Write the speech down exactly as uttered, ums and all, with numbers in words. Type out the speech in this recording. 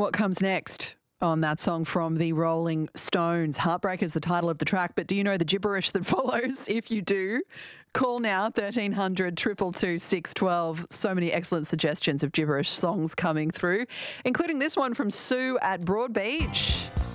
What comes next on that song from the Rolling Stones? Heartbreak is the title of the track, but do you know the gibberish that follows? If you do, call now, thirteen hundred, two two two, six one two. So many excellent suggestions of gibberish songs coming through, including this one from Sue at Broadbeach.